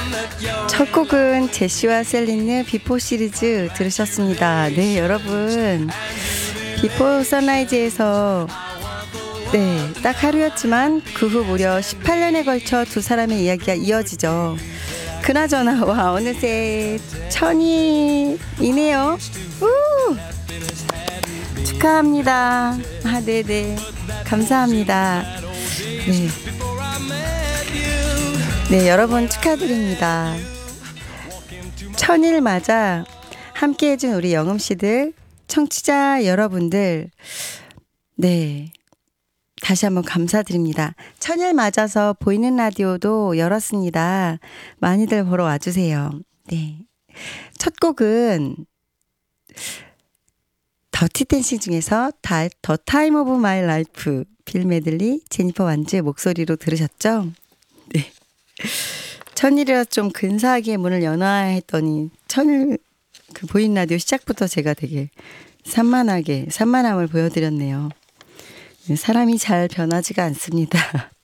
첫 곡은 제시와 셀린의 비포 시리즈 들으셨습니다. 네, 여러분. 비포 선라이즈에서 딱 하루였지만 그 후 무려 18년에 걸쳐 두 사람의 이야기가 이어지죠. 그나저나 와 어느새 천이이네요. 축하합니다. 네네 감사합니다. 네 여러분 축하드립니다. 천일 맞아 함께해준 우리 영음씨들 청취자 여러분들 다시 한번 감사드립니다. 천일 맞아서 보이는 라디오도 열었습니다. 많이들 보러 와주세요. 첫 곡은 더티 댄싱 중에서 더 타임 오브 마이 라이프 빌 메들리 제니퍼 완즈의 목소리로 들으셨죠? 천일이라 좀 근사하게 문을 여놔야 했더니 천일 그 보이는 라디오 시작부터 제가 되게 산만함을 보여드렸네요. 사람이 잘 변하지가 않습니다.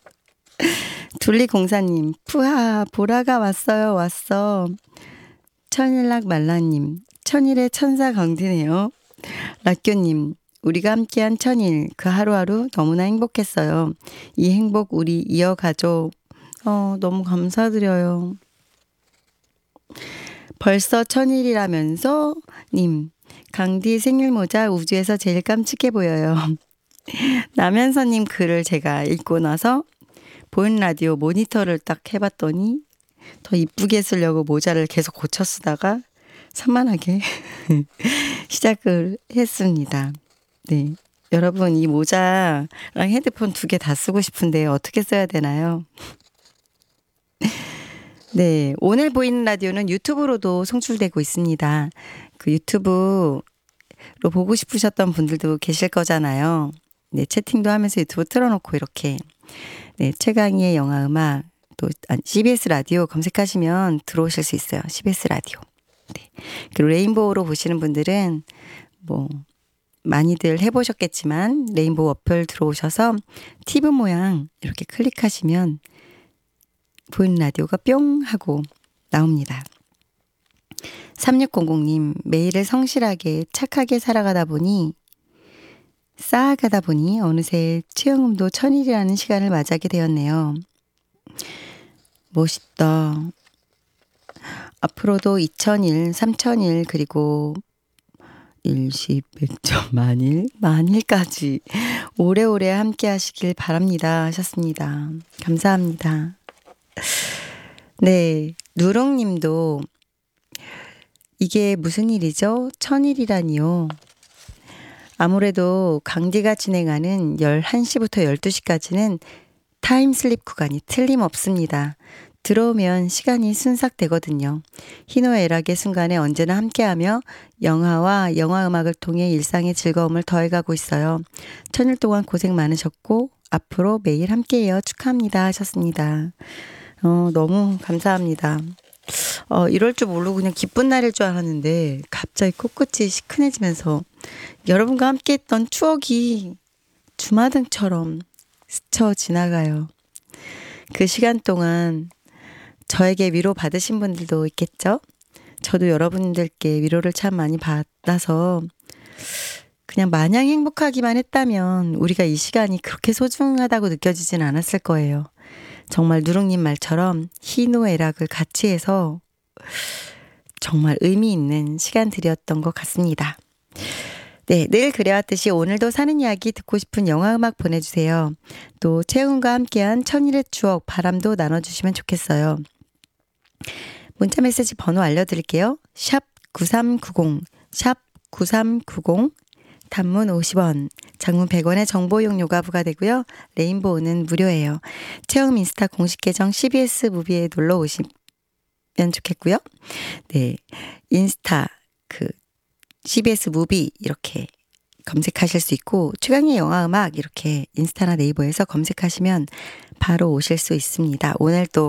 둘리공사님, 푸하, 보라가 왔어. 천일락 말라님, 천일의 천사 강디네요. 락교님, 우리가 함께한 천일, 그 하루하루 너무나 행복했어요. 이 행복 우리 이어가죠. 너무 감사드려요. 벌써 천일이라면서? 님, 강디 생일모자 우주에서 제일 깜찍해 보여요. 남현서님 글을 제가 읽고 나서 보이는 라디오 모니터를 딱 해봤더니 더 이쁘게 쓰려고 모자를 계속 고쳐 쓰다가 산만하게 시작을 했습니다. 여러분 이 모자랑 헤드폰 2개 다 쓰고 싶은데 어떻게 써야 되나요? 오늘 보이는 라디오는 유튜브로도 송출되고 있습니다. 그 유튜브로 보고 싶으셨던 분들도 계실 거잖아요. 채팅도 하면서 유튜브 틀어놓고 이렇게 최강희의 영화음악 또 CBS 라디오 검색하시면 들어오실 수 있어요. CBS 라디오. 그리고 레인보우로 보시는 분들은 뭐 많이들 해보셨겠지만 레인보우 어플 들어오셔서 팁 모양 이렇게 클릭하시면 보이는 라디오가 뿅 하고 나옵니다. 3600님 매일을 성실하게 착하게 쌓아가다 보니 어느새 최영음도 천일이라는 시간을 맞이하게 되었네요. 멋있다. 앞으로도 2000일, 3000일 그리고 일십, 백천, 만일까지 오래오래 함께 하시길 바랍니다 하셨습니다. 감사합니다. 누룽님도 이게 무슨 일이죠? 천일이라니요. 아무래도 강디가 진행하는 11시부터 12시까지는 타임슬립 구간이 틀림없습니다. 들어오면 시간이 순삭되거든요. 희노애락의 순간에 언제나 함께하며 영화와 영화 음악을 통해 일상의 즐거움을 더해가고 있어요. 천일 동안 고생 많으셨고 앞으로 매일 함께해요. 축하합니다 하셨습니다. 너무 감사합니다. 이럴 줄 모르고 그냥 기쁜 날일 줄 알았는데 갑자기 코끝이 시큰해지면서 여러분과 함께했던 추억이 주마등처럼 스쳐 지나가요. 그 시간 동안 저에게 위로 받으신 분들도 있겠죠? 저도 여러분들께 위로를 참 많이 받아서 그냥 마냥 행복하기만 했다면 우리가 이 시간이 그렇게 소중하다고 느껴지진 않았을 거예요. 정말 누룽님 말처럼 희노애락을 같이 해서 정말 의미 있는 시간들이었던 것 같습니다. 늘 그래왔듯이 오늘도 사는 이야기 듣고 싶은 영화음악 보내주세요. 또 채훈과 함께한 천일의 추억 바람도 나눠주시면 좋겠어요. 문자메시지 번호 알려드릴게요. 샵 9390 샵 9390 단문 50원, 장문 100원의 정보 이용료가 부과되고요. 레인보우는 무료예요. 체험 인스타 공식 계정 CBS 무비에 놀러 오시면 좋겠고요. 인스타 CBS 무비 이렇게 검색하실 수 있고 최강의 영화음악 이렇게 인스타나 네이버에서 검색하시면 바로 오실 수 있습니다. 오늘 또